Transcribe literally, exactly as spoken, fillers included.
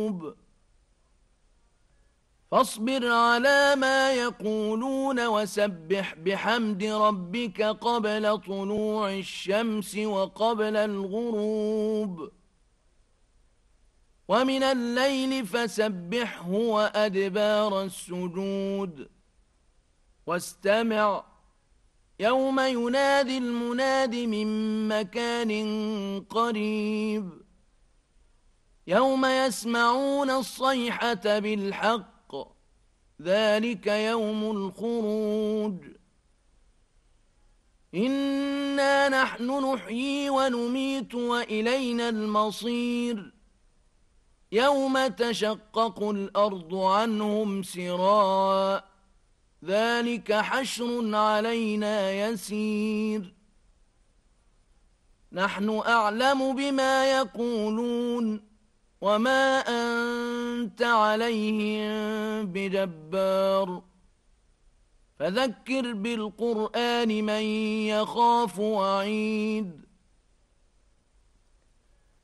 فاصبر على ما يقولون وسبح بحمد ربك قبل طلوع الشمس وقبل الغروب ومن الليل فسبحه وأدبار السجود واستمع يوم ينادي المناد من مكان قريب يوم يسمعون الصيحة بالحق ذلك يوم الخروج إنا نحن نحيي ونميت وإلينا المصير يوم تشقق الأرض عنهم سراء ذلك حشر علينا يسير نحن أعلم بما يقولون وما أنت عليهم بجبار فذكر بالقرآن من يخاف وعيد